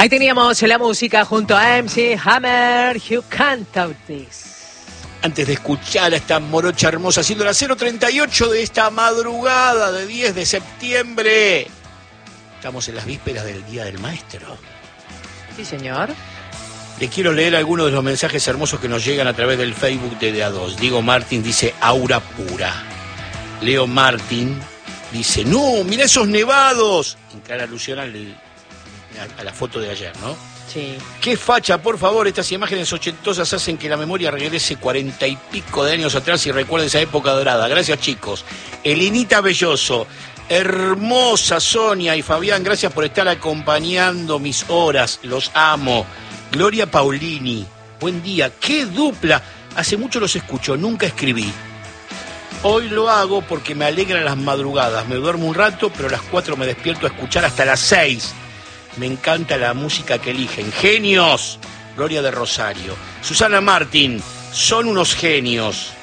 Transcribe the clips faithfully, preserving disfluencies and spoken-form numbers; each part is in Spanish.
Ahí teníamos la música junto a M C Hammer, You Can't Touch This. Antes de escuchar a esta morocha hermosa, siendo las cero treinta y ocho de esta madrugada de diez de septiembre. Estamos en las vísperas del Día del Maestro. Sí, señor. Le quiero leer algunos de los mensajes hermosos que nos llegan a través del Facebook de D A dos. Diego Martín dice, aura pura. Leo Martín dice, no, mira esos nevados. En clara alusión al, a, a la foto de ayer, ¿no? Sí. Qué facha, por favor, estas imágenes ochentosas hacen que la memoria regrese cuarenta y pico de años atrás y recuerde esa época dorada. Gracias, chicos. Elinita Belloso, hermosa Sonia y Fabián, gracias por estar acompañando mis horas, los amo. Gloria Paulini, buen día, qué dupla. Hace mucho los escucho, nunca escribí. Hoy lo hago porque me alegran las madrugadas. Me duermo un rato, pero a las cuatro me despierto a escuchar hasta las seis. Me encanta la música que eligen. ¡Genios! Gloria de Rosario. Susana Martín, son unos genios.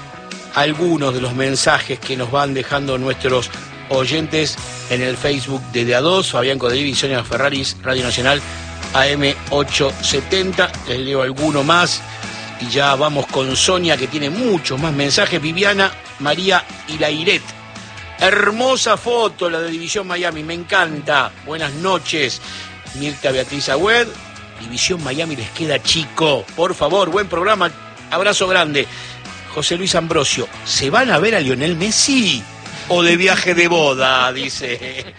Algunos de los mensajes que nos van dejando nuestros oyentes en el Facebook de D A dos, Fabián Codrivi y Sonia Ferraris, Radio Nacional A M ochocientos setenta. Les leo alguno más y ya vamos con Sonia, que tiene muchos más mensajes. Viviana María Ilairet. Hermosa foto la de División Miami, me encanta. Buenas noches. Mirta Beatriz Agüed. División Miami les queda chico. Por favor, buen programa. Abrazo grande. José Luis Ambrosio. ¿Se van a ver a Lionel Messi? ¿O de viaje de boda? Dice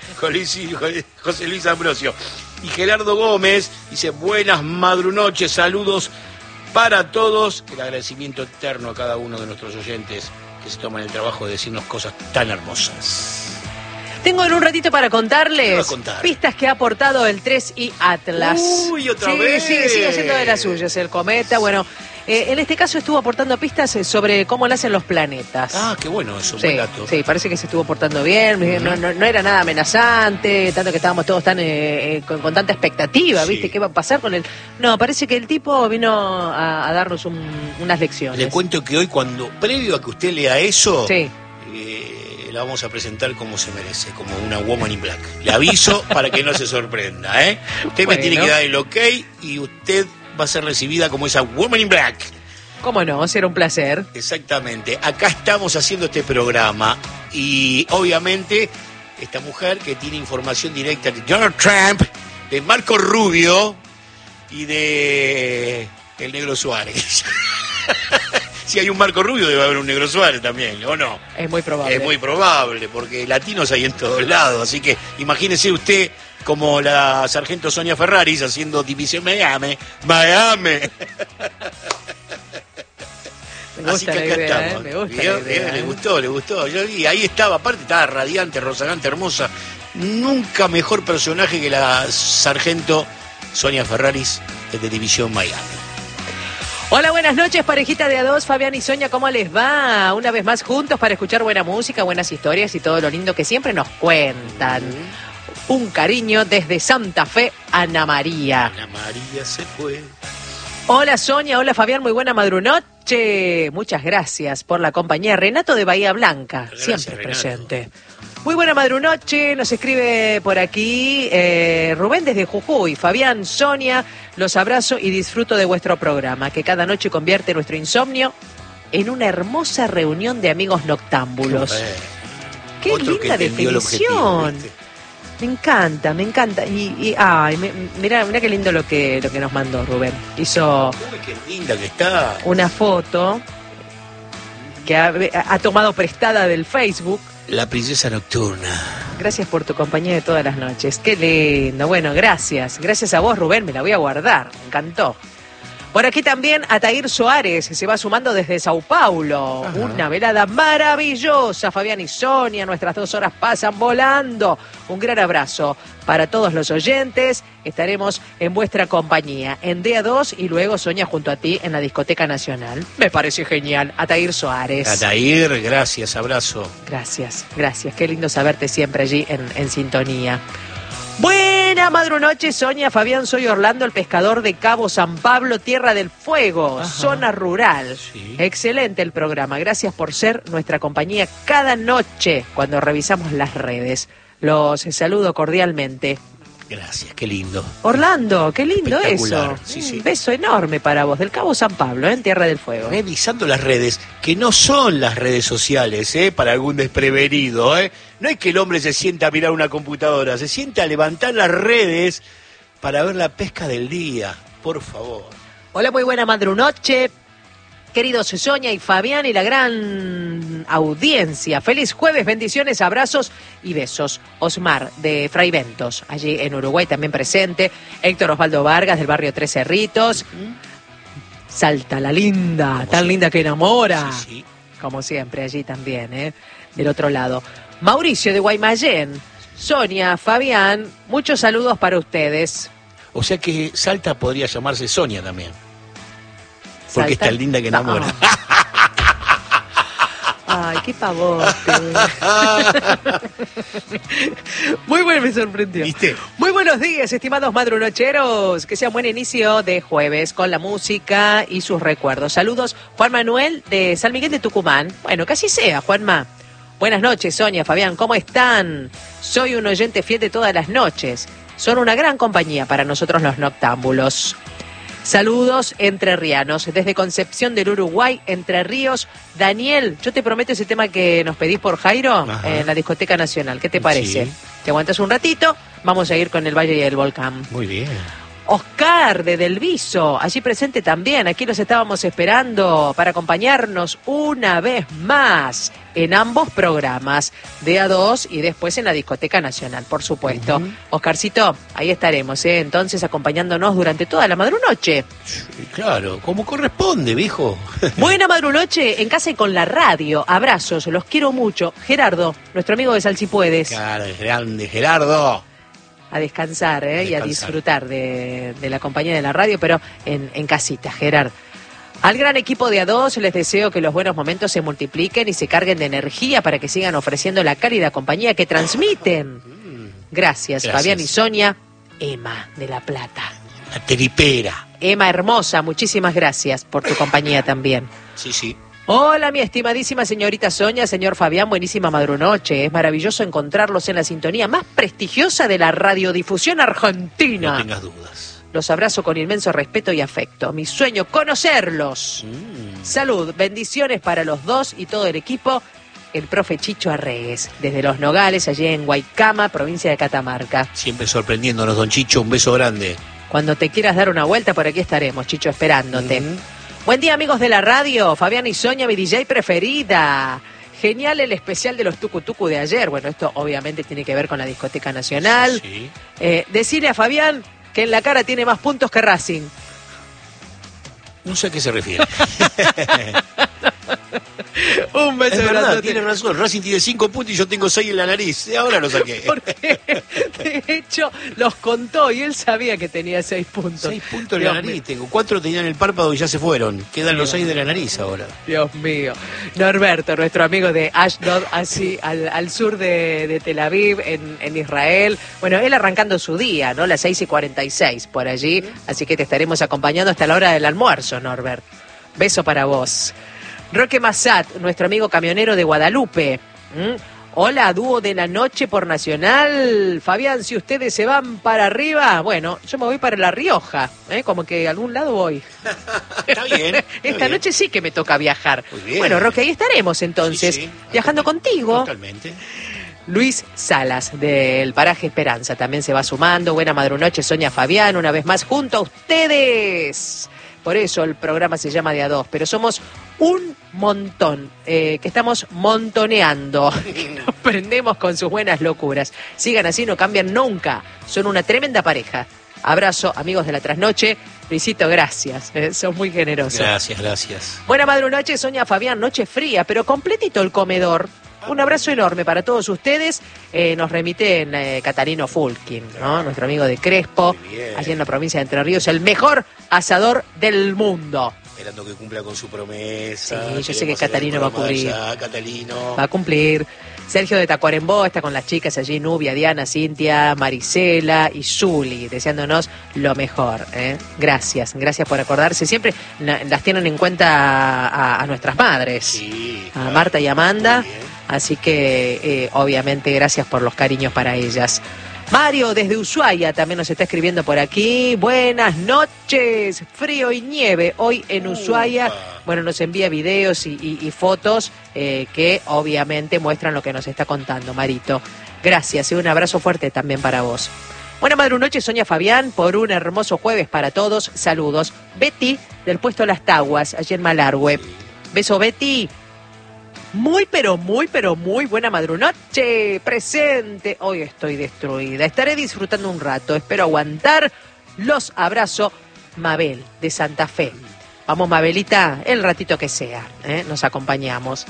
José Luis Ambrosio. Y Gerardo Gómez dice, buenas madrunoches, saludos para todos. El agradecimiento eterno a cada uno de nuestros oyentes que se toman el trabajo de decirnos cosas tan hermosas. Tengo en un ratito para contarles contar? pistas que ha aportado el tres I Atlas. Uy, otra sí, vez. Sigue, sigue haciendo de las suyas el cometa. Bueno, eh, en este caso estuvo aportando pistas sobre cómo nacen los planetas. Ah, qué bueno, es un sí, buen dato. Sí, parece que se estuvo portando bien, uh-huh. no, no, no era nada amenazante, tanto que estábamos todos tan eh, eh, con, con tanta expectativa, ¿viste? Sí. ¿Qué va a pasar con él? No, parece que el tipo vino a, a darnos un, unas lecciones. Le cuento que hoy, cuando previo a que usted lea eso, sí. eh, la vamos a presentar como se merece, como una Woman in Black. Le aviso para que no se sorprenda, ¿eh? Usted bueno. me tiene que dar el ok y usted va a ser recibida como esa Woman in Black. ¿Cómo no? Será un placer. Exactamente. Acá estamos haciendo este programa y obviamente esta mujer que tiene información directa de Donald Trump, de Marco Rubio y de el Negro Suárez. Si hay un Marco Rubio debe haber un Negro Suárez también, ¿o no? Es muy probable. Es muy probable, porque latinos hay en todos lados. Así que imagínese usted como la sargento Sonia Ferraris haciendo División Miami. Miami. Me Así gusta que la acá idea, estamos. ¿eh? Me gusta ¿Vio? la idea, ¿Vio? Le ¿eh? gustó, le gustó. Yo vi, ahí estaba, aparte estaba radiante, rozagante, hermosa. Nunca mejor personaje que la sargento Sonia Ferraris de División Miami. Hola, buenas noches, parejita de A dos, Fabián y Sonia, ¿cómo les va? Una vez más juntos para escuchar buena música, buenas historias y todo lo lindo que siempre nos cuentan. Uh-huh. Un cariño desde Santa Fe, Ana María. Ana María se fue. Hola Sonia, hola Fabián, muy buena madrunoche. Muchas gracias por la compañía. Renato de Bahía Blanca, gracias, siempre Renato. Presente. Muy buena madrunoche, nos escribe por aquí eh, Rubén desde Jujuy. Fabián, Sonia, los abrazo y disfruto de vuestro programa, que cada noche convierte nuestro insomnio en una hermosa reunión de amigos noctámbulos. Qué, Qué linda definición. Me encanta, me encanta. Y, y ay, me, mira, mira qué lindo lo que lo que nos mandó Rubén. Hizo Uy, qué linda que está. Una foto que ha, ha tomado prestada del Facebook. La princesa nocturna. Gracias por tu compañía de todas las noches. Qué lindo. Bueno, gracias. Gracias a vos, Rubén. Me la voy a guardar. Me encantó. Por aquí también Atair Soares se va sumando desde Sao Paulo. Ajá. Una velada maravillosa, Fabián y Sonia. Nuestras dos horas pasan volando. Un gran abrazo para todos los oyentes. Estaremos en vuestra compañía en D A dos y luego Sonia junto a ti en la Discoteca Nacional. Me parece genial. Atair Soares. Atair, gracias, abrazo. Gracias, gracias. Qué lindo saberte siempre allí en, en sintonía. Buena madrunoche, Sonia, Fabián, soy Orlando, el pescador de Cabo San Pablo, Tierra del Fuego, ajá, zona rural. Sí. Excelente el programa, gracias por ser nuestra compañía cada noche cuando revisamos las redes. Los saludo cordialmente. Gracias, qué lindo. Orlando, qué lindo eso. Sí, sí. Un beso enorme para vos, del Cabo San Pablo, ¿eh? En Tierra del Fuego. Revisando las redes, que no son las redes sociales, ¿eh? Para algún desprevenido, ¿eh? No es que el hombre se sienta a mirar una computadora, se sienta a levantar las redes para ver la pesca del día, por favor. Hola, muy buena madrunoche. Queridos Sonia y Fabián y la gran audiencia. Feliz jueves, bendiciones, abrazos y besos. Osmar de Fraiventos, allí en Uruguay también presente. Héctor Osvaldo Vargas del barrio Tres Cerritos. Salta la linda, tan siempre. Linda que enamora. Sí, sí. Como siempre, allí también, ¿eh? Del otro lado. Mauricio de Guaymallén. Sonia, Fabián, muchos saludos para ustedes. O sea que Salta podría llamarse Sonia también. Porque Salta. es tan linda que enamora. No. Ay, qué pavote. Muy bueno, me sorprendió. ¿Viste? Muy buenos días, estimados madrunocheros. Que sea un buen inicio de jueves con la música y sus recuerdos. Saludos, Juan Manuel de San Miguel de Tucumán. Bueno, que así sea, Juanma. Buenas noches, Sonia, Fabián, ¿cómo están? Soy un oyente fiel de todas las noches. Son una gran compañía para nosotros los noctámbulos. Saludos entrerrianos, desde Concepción del Uruguay, Entre Ríos. Daniel, yo te prometo ese tema que nos pedís por Jairo. Ajá. En la Discoteca Nacional. ¿Qué te parece? Sí. Te aguantas un ratito, vamos a ir con el Valle y el Volcán. Muy bien. Oscar de Delviso, allí presente también. Aquí los estábamos esperando para acompañarnos una vez más en ambos programas, de A dos y después en la Discoteca Nacional, por supuesto. Uh-huh. Oscarcito, ahí estaremos, ¿eh? Entonces acompañándonos durante toda la madrunoche. Sí, claro, como corresponde, viejo. Buena madrunoche en casa y con la radio. Abrazos, los quiero mucho. Gerardo, nuestro amigo de Sal Si Puedes. Claro, grande Gerardo. A descansar, ¿eh? A descansar. Y a disfrutar de, de la compañía de la radio, pero en, en casita, Gerard. Al gran equipo de A dos les deseo que los buenos momentos se multipliquen y se carguen de energía para que sigan ofreciendo la cálida compañía que transmiten. Gracias, Gracias. Fabián y Sonia. Emma de La Plata. La teripera. Emma hermosa, muchísimas gracias por tu compañía también. Sí, sí. Hola, mi estimadísima señorita Sonia, señor Fabián, buenísima madrunoche. Es maravilloso encontrarlos en la sintonía más prestigiosa de la radiodifusión argentina. No tengas dudas. Los abrazo con inmenso respeto y afecto. Mi sueño, conocerlos. Mm. Salud, bendiciones para los dos y todo el equipo. El profe Chicho Arregues, desde Los Nogales, allí en Guaycama, provincia de Catamarca. Siempre sorprendiéndonos, don Chicho, un beso grande. Cuando te quieras dar una vuelta, por aquí estaremos, Chicho, esperándote. Mm. Buen día, amigos de la radio. Fabián y Sonia, mi D J preferida. Genial el especial de los tucutucu de ayer. Bueno, esto obviamente tiene que ver con la Discoteca Nacional. Sí. Eh, decirle a Fabián que en la cara tiene más puntos que Racing. No sé a qué se refiere. Un beso es verdad, grandote. Tiene razón. Racing tiene cinco puntos y yo tengo seis en la nariz. Ahora lo saqué. Porque, de hecho, los contó y él sabía que tenía seis puntos. Seis puntos en la nariz mío. Tengo. Cuatro tenían el párpado y ya se fueron. Quedan Dios los seis de la nariz ahora. Dios mío. Norberto, nuestro amigo de Ashdod, así al, al sur de, de Tel Aviv, en, en Israel. Bueno, él arrancando su día, ¿no? Las seis y cuarenta y seis por allí. Así que te estaremos acompañando hasta la hora del almuerzo, Norbert. Beso para vos. Roque Massat, nuestro amigo camionero de Guadalupe. ¿Mm? Hola, dúo de la noche por Nacional. Fabián, si ustedes se van para arriba, bueno, yo me voy para La Rioja, ¿eh? Como que a algún lado voy. Está bien. Está Esta bien. noche sí que me toca viajar. Muy bien. Bueno, Roque, ahí estaremos entonces, sí, sí. viajando contigo. Totalmente. Luis Salas, del Paraje Esperanza, también se va sumando. Buena madrunoche, Sonia, Fabián, una vez más junto a ustedes. Por eso el programa se llama De A Dos, pero somos un montón, eh, que estamos montoneando, que nos prendemos con sus buenas locuras. Sigan así, no cambian nunca, son una tremenda pareja. Abrazo, amigos de la trasnoche. Luisito, gracias, eh, sos muy generoso. Gracias, gracias. Buena madrunoche, Sonia, Fabián, noche fría, pero completito el comedor. Un abrazo enorme para todos ustedes. Eh, nos remiten eh, Catalino Fulkin, ¿no? Nuestro amigo de Crespo, allí en la provincia de Entre Ríos, el mejor asador del mundo. Esperando que cumpla con su promesa. Sí, yo sé que Catalino va a cumplir. Ya, Catalino. Va a cumplir. Sergio de Tacuarembó está con las chicas allí, Nubia, Diana, Cintia, Marisela y Zuli, deseándonos lo mejor. ¿eh? Gracias, gracias por acordarse. Siempre las tienen en cuenta a, a, a nuestras madres, sí, a claro. Marta y Amanda. Así que, eh, obviamente, gracias por los cariños para ellas. Mario desde Ushuaia también nos está escribiendo por aquí. Buenas noches, frío y nieve hoy en Ushuaia. Upa. Bueno, nos envía videos y, y, y fotos eh, que obviamente muestran lo que nos está contando, Marito. Gracias y un abrazo fuerte también para vos. Buena madre noche, Sonia Fabián, por un hermoso jueves para todos. Saludos. Betty, del puesto Las Taguas, allí en Malargüe. Beso, Betty. Muy, pero muy, pero muy buena madrunoche. Presente. Hoy estoy destruida. Estaré disfrutando un rato. Espero aguantar. Los abrazo. Mabel, de Santa Fe. Vamos, Mabelita, el ratito que sea. ¿eh? Nos acompañamos.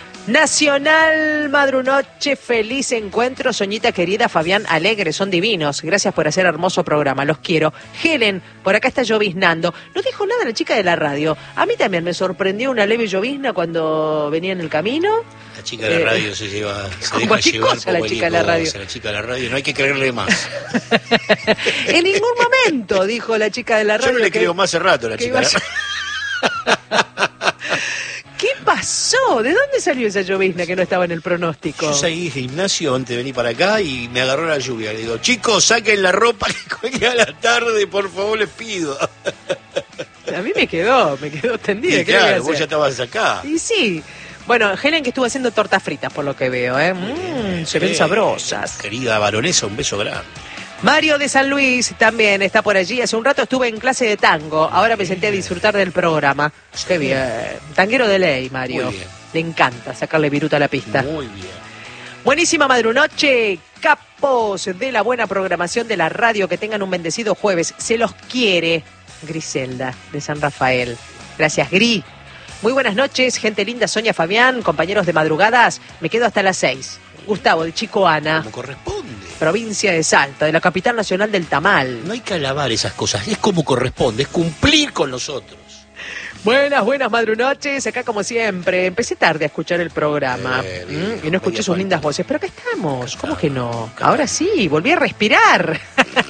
Nacional Madrunoche, feliz encuentro, Soñita querida, Fabián, alegre, son divinos. Gracias por hacer hermoso programa, los quiero. Helen, por acá está lloviznando. No dijo nada la chica de la radio. A mí también me sorprendió una leve llovizna cuando venía en el camino. La chica de la radio eh, se lleva, se deja llevar cosa, la chica de la radio. La chica de la radio, no hay que creerle más. En ningún momento dijo la chica de la radio. Yo no le que, creo más hace rato a la chica de la radio. ¿Qué pasó? ¿De dónde salió esa llovizna que no estaba en el pronóstico? Yo salí de gimnasio antes de venir para acá y me agarró la lluvia. Le digo, chicos, saquen la ropa que cuelga a la tarde, por favor, les pido. A mí me quedó, me quedó tendida. Y claro, vos ya estabas acá. Y sí. Bueno, Helen que estuvo haciendo tortas fritas, por lo que veo, ¿eh? Mm, se ven sabrosas. Querida baronesa, un beso grande. Mario de San Luis también está por allí. Hace un rato estuve en clase de tango. Ahora me senté a disfrutar del programa. Qué bien. Tanguero de ley, Mario. Muy bien. Le encanta sacarle viruta a la pista. Muy bien. Buenísima madrunoche. Capos de la buena programación de la radio. Que tengan un bendecido jueves. Se los quiere. Griselda de San Rafael. Gracias, Gri. Muy buenas noches, gente linda. Sonia Fabián, compañeros de madrugadas. Me quedo hasta las seis. Gustavo, de Chico Ana. Como corresponde. Provincia de Salta, de la capital nacional del tamal. No hay que alabar esas cosas, es como corresponde, es cumplir con nosotros. Buenas, buenas madrunoches, acá como siempre. Empecé tarde a escuchar el programa eh, bien, ¿Mm? y no escuché sus lindas voces, pero acá estamos, ¿cómo que no? Ahora sí, volví a respirar.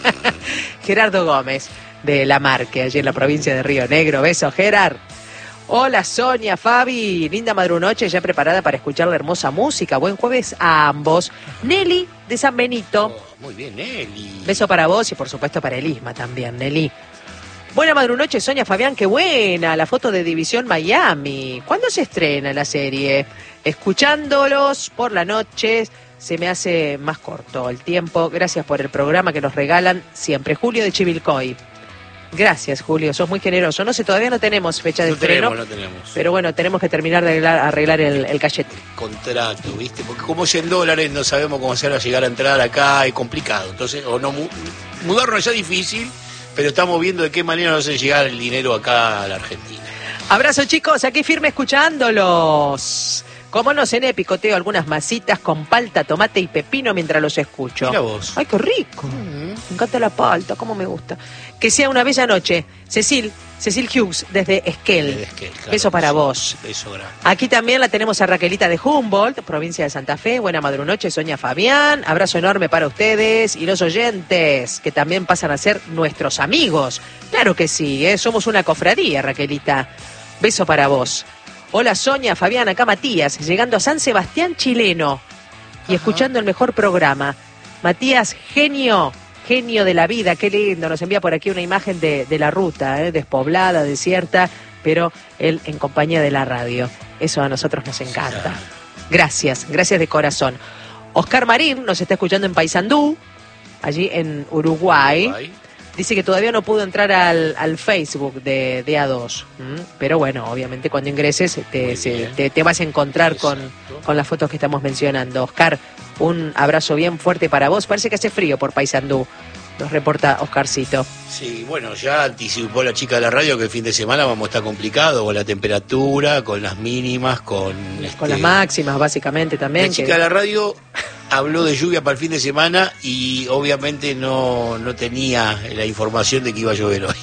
Gerardo Gómez, de La Marque, allí en la provincia de Río Negro. Beso, Gerard. Hola Sonia, Fabi, linda madrunoche, ya preparada para escuchar la hermosa música. Buen jueves a ambos. Nelly, de San Benito. Oh, muy bien, Nelly. Beso para vos y por supuesto para Elisma también, Nelly. Buena madrunoche, Sonia Fabián, qué buena, la foto de División Miami. ¿Cuándo se estrena la serie? Escuchándolos por la noche se me hace más corto el tiempo. Gracias por el programa que nos regalan siempre. Julio de Chivilcoy. Gracias, Julio, sos muy generoso. No sé, todavía no tenemos fecha de no estreno. Tenemos, no tenemos. Pero bueno, tenemos que terminar de arreglar, arreglar el, el cachete. El contrato, ¿viste? Porque como es en dólares, no sabemos cómo hacer a llegar a entrar acá, es complicado. Entonces, o no mudarnos ya es difícil, pero estamos viendo de qué manera nos hace llegar el dinero acá a la Argentina. Abrazo, chicos, aquí firme escuchándolos. Como no cené, picoteo algunas masitas con palta, tomate y pepino mientras los escucho. Mira vos. Ay, qué rico. Mm-hmm. Me encanta la palta, cómo me gusta. Que sea una bella noche. Cecil, Cecil Hughes, desde Esquel. Desde Esquel, claro. Beso para vos. Beso grande. Aquí también la tenemos a Raquelita de Humboldt, provincia de Santa Fe. Buena madrunoche, Sonia Fabián. Abrazo enorme para ustedes y los oyentes, que también pasan a ser nuestros amigos. Claro que sí, ¿eh? Somos una cofradía, Raquelita. Beso para vos. Hola Sonia, Fabián, acá Matías, llegando a San Sebastián chileno y escuchando el mejor programa. Matías, genio, genio de la vida, qué lindo. Nos envía por aquí una imagen de, de la ruta, ¿eh? Despoblada, desierta, pero él en compañía de la radio. Eso a nosotros nos encanta. Gracias, gracias de corazón. Oscar Marín nos está escuchando en Paysandú, allí en Uruguay. Uruguay. Dice que todavía no pudo entrar al, al Facebook de, de A dos. ¿Mm? Pero bueno, obviamente cuando ingreses te, se, te, te vas a encontrar con, con las fotos que estamos mencionando. Oscar, un abrazo bien fuerte para vos. Parece que hace frío por Paysandú, nos reporta Oscarcito. Sí, bueno, ya anticipó la chica de la radio que el fin de semana vamos a estar complicado con la temperatura, con las mínimas, con... Con este, las máximas básicamente también. La chica que... de la radio habló de lluvia para el fin de semana y obviamente no, no tenía la información de que iba a llover hoy.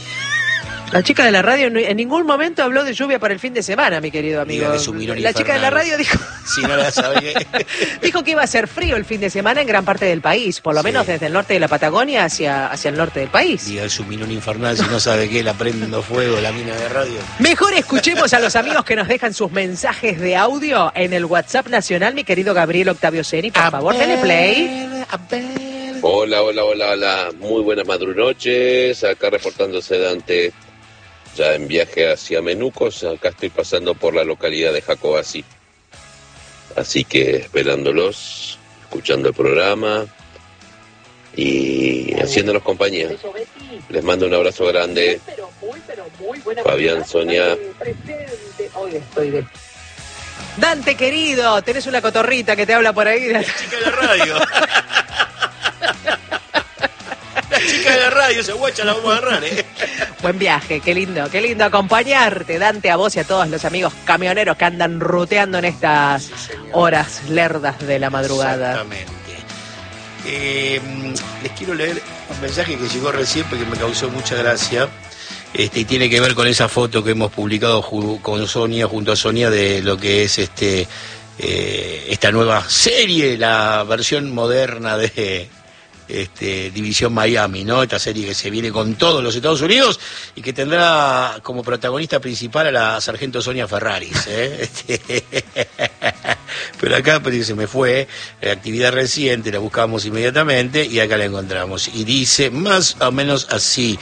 La chica de la radio en ningún momento habló de lluvia para el fin de semana, mi querido amigo. La chica de la radio dijo... Si no la sabe. Dijo que iba a ser frío el fin de semana en gran parte del país, por lo sí. menos desde el norte de la Patagonia hacia, hacia el norte del país. Diga el suminón infernal, si no sabe qué, la prendo fuego, la mina de radio. Mejor escuchemos a los amigos que nos dejan sus mensajes de audio en el WhatsApp nacional, mi querido Gabriel Octavio Seni. Por a favor, ver, dale play. A ver. Hola, hola, hola, hola. Muy buenas madrunoches. Acá reportándose Dante, ya en viaje hacia Menucos. Acá estoy pasando por la localidad de Jacobasi. Así que esperándolos, escuchando el programa y haciéndonos compañía. Les mando un abrazo grande. Fabián, Sonia. Dante, querido, tenés una cotorrita que te habla por ahí. La chica de la radio. La chica de la radio, esa guacha la vamos a agarrar, ¿eh? Buen viaje, qué lindo, qué lindo acompañarte, Dante, a vos y a todos los amigos camioneros que andan ruteando en estas sí, horas lerdas de la madrugada. Exactamente. Eh, les quiero leer un mensaje que llegó recién porque me causó mucha gracia. Este, y tiene que ver con esa foto que hemos publicado ju- con Sonia, junto a Sonia, de lo que es este eh, esta nueva serie, la versión moderna de este, División Miami, ¿no? Esta serie que se viene con todos los Estados Unidos y que tendrá como protagonista principal a la sargento Sonia Ferraris, ¿eh? Este, pero acá pues, se me fue, la actividad reciente, la buscamos inmediatamente y acá la encontramos. Y dice más o menos así: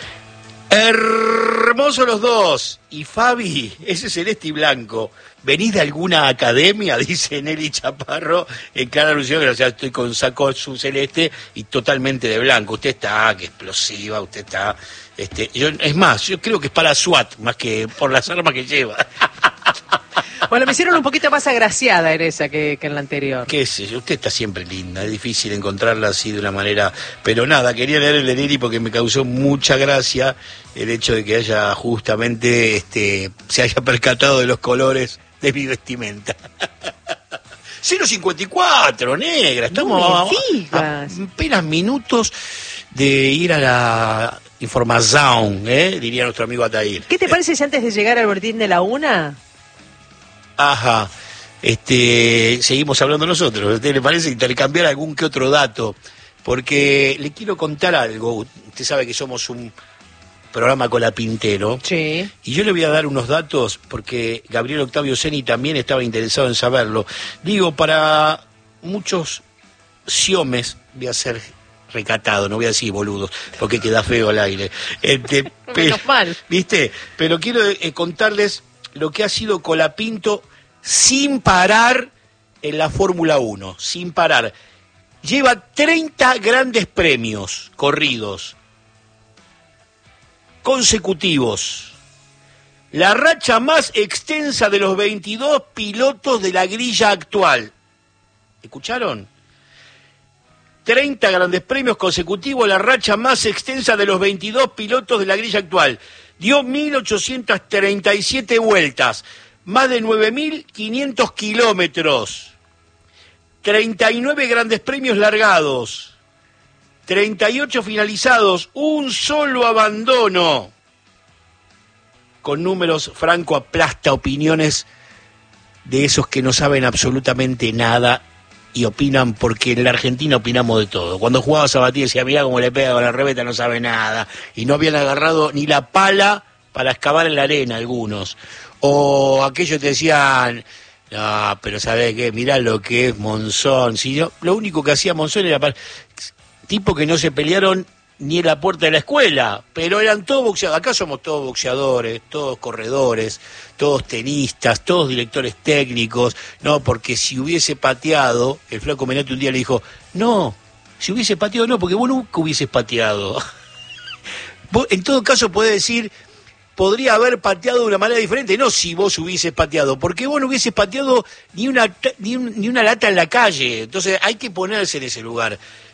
hermosos los dos. Y Fabi, ese celeste y blanco, ¿venís de alguna academia? Dice Nelly Chaparro, en clara alusión, que o sea, estoy con saco azul celeste y totalmente de blanco. Usted está, que explosiva, usted está... Este, yo, es más, yo creo que es para SWAT, más que por las armas que lleva. Bueno, me hicieron un poquito más agraciada en esa que, que en la anterior. Qué sé yo, usted está siempre linda, es difícil encontrarla así de una manera... Pero nada, quería leer el de Nelly porque me causó mucha gracia el hecho de que haya justamente, este, se haya percatado de los colores de mi vestimenta. cero cincuenta y cuatro, negra, estamos No me a, digas. a apenas minutos de ir a la información, ¿eh? Diría nuestro amigo Atair. ¿Qué te parece si antes de llegar al boletín de la una... Ajá, este, seguimos hablando nosotros? ¿A usted le parece intercambiar algún que otro dato? Porque le quiero contar algo. Usted sabe que somos un programa colapintero. Sí. Y yo le voy a dar unos datos porque Gabriel Octavio Ceni también estaba interesado en saberlo. Digo, para muchos siomes, voy a ser recatado, no voy a decir boludos, porque queda feo al aire. Este, Menos mal. ¿Viste? Pero quiero eh, contarles lo que ha sido Colapinto sin parar en la Fórmula uno, sin parar. Lleva treinta grandes premios corridos, consecutivos. La racha más extensa de los veintidós pilotos de la grilla actual. ¿Escucharon? treinta grandes premios consecutivos, la racha más extensa de los veintidós pilotos de la grilla actual. Dio mil ochocientas treinta y siete vueltas, más de nueve mil quinientos kilómetros, treinta y nueve grandes premios largados, treinta y ocho finalizados, un solo abandono. Con números, Franco aplasta opiniones de esos que no saben absolutamente nada y opinan porque en la Argentina opinamos de todo. Cuando jugaba Sabatini decía, mirá cómo le pega con la rebeta, no sabe nada. Y no habían agarrado ni la pala para excavar en la arena algunos. O aquellos te decían, no, pero ¿sabés qué? Mirá lo que es Monzón. Si yo, lo único que hacía Monzón era para... tipo que no se pelearon ni en la puerta de la escuela, pero eran todos boxeadores. Acá somos todos boxeadores, todos corredores, todos tenistas, todos directores técnicos, no, porque si hubiese pateado, el flaco Menate un día le dijo, no, si hubiese pateado no, porque vos nunca hubieses pateado. Vos, en todo caso podés decir, podría haber pateado de una manera diferente, no si vos hubieses pateado, porque vos no hubieses pateado ni una, ni, un, ni una lata en la calle, entonces hay que ponerse en ese lugar.